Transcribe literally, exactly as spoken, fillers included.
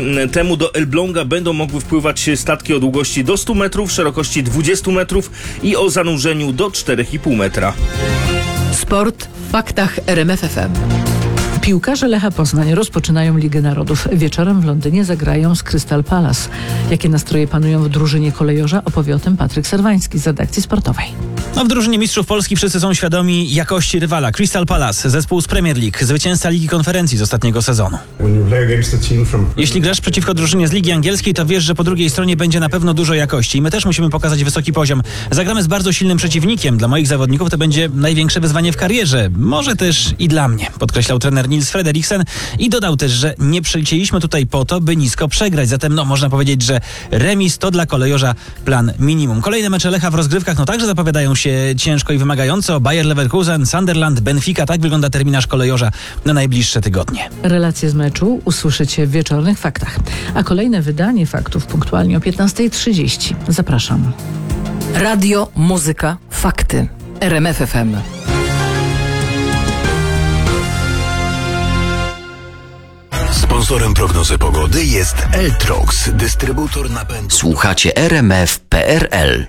temu do Elbląga będą mogły wpływać statki o długości do stu metrów, szerokości dwudziestu metrów i o zanurzeniu do czterech i pół metra. Sport w faktach R M F F M. Piłkarze Lecha Poznań rozpoczynają Ligę Narodów. Wieczorem w Londynie zagrają z Crystal Palace. Jakie nastroje panują w drużynie kolejorza, opowie o tym Patryk Serwański z redakcji sportowej. No w drużynie mistrzów Polski wszyscy są świadomi jakości rywala. Crystal Palace, zespół z Premier League, zwycięzca Ligi Konferencji z ostatniego sezonu. Jeśli grasz przeciwko drużynie z Ligi Angielskiej, to wiesz, że po drugiej stronie będzie na pewno dużo jakości i my też musimy pokazać wysoki poziom. Zagramy z bardzo silnym przeciwnikiem. Dla moich zawodników to będzie największe wyzwanie w karierze. Może też i dla mnie, podkreślał trener Nils Frederiksen i dodał też, że nie przylecieliśmy tutaj po to, by nisko przegrać. Zatem no można powiedzieć, że remis to dla kolejorza plan minimum. Kolejne mecze Lecha w rozgrywkach no także zapowiadają się ciężko i wymagająco. Bayer Leverkusen, Sunderland, Benfica. Tak wygląda terminarz kolejorza na najbliższe tygodnie. Relacje z meczu usłyszycie w wieczornych faktach. A kolejne wydanie faktów punktualnie o piętnasta trzydzieści. Zapraszam. Radio, muzyka, fakty. R M F F M. Sponsorem prognozy pogody jest Eltrox, dystrybutor napędu. Słuchacie R M F P R L.